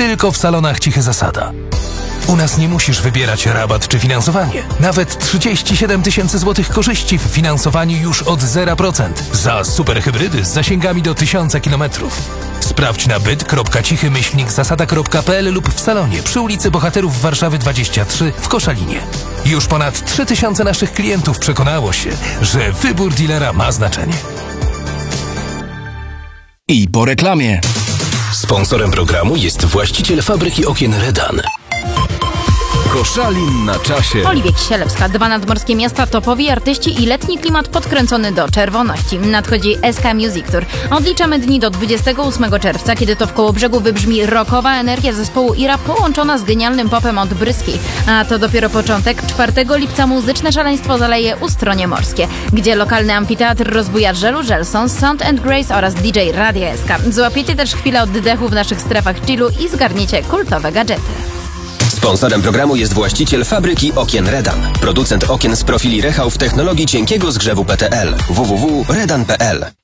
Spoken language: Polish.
Tylko w salonach Cichy Zasada. U nas nie musisz wybierać rabat czy finansowanie. Nawet 37 000 złotych korzyści w finansowaniu już od 0%. Za super hybrydy z zasięgami do 1000 km. Sprawdź na byt.cichy-zasada.pl lub w salonie przy ulicy Bohaterów Warszawy 23 w Koszalinie. Już ponad 3000 naszych klientów przekonało się, że wybór dealera ma znaczenie. I po reklamie. Sponsorem programu jest właściciel fabryki okien Redan. Koszalin na czasie. Oliwie Kisielewska, dwa nadmorskie miasta, topowi artyści i letni klimat podkręcony do czerwoności. Nadchodzi SK Music Tour. Odliczamy dni do 28 czerwca, kiedy to w Kołobrzegu wybrzmi rockowa energia zespołu Ira połączona z genialnym popem od Bryskiej. A to dopiero początek. 4 lipca muzyczne szaleństwo zaleje Ustronie Morskie, gdzie lokalny amfiteatr rozbuja Żelu Żelsons, Sound and Grace oraz DJ Radia SK. Złapiecie też chwilę oddechu w naszych strefach chillu i zgarniecie kultowe gadżety. Sponsorem programu jest właściciel fabryki okien Redan. Producent okien z profili Rechał w technologii cienkiego zgrzewu PTL. www.redan.pl